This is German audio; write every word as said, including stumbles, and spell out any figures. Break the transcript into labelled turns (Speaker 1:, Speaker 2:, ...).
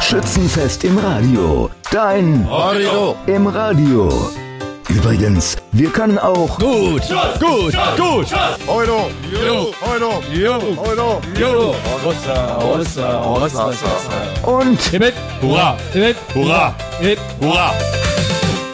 Speaker 1: Schützenfest im Radio. Dein
Speaker 2: Radio
Speaker 1: im Radio. Übrigens, wir können auch
Speaker 2: gut, gut, gut.
Speaker 3: Euro,
Speaker 2: Jo,
Speaker 3: Euro,
Speaker 2: jo,
Speaker 3: Euro.
Speaker 2: jo. Hossa, hossa, hossa, hossa.
Speaker 1: und
Speaker 2: Hip, hip, hurra, hip, hip, hurra, hip, hurra.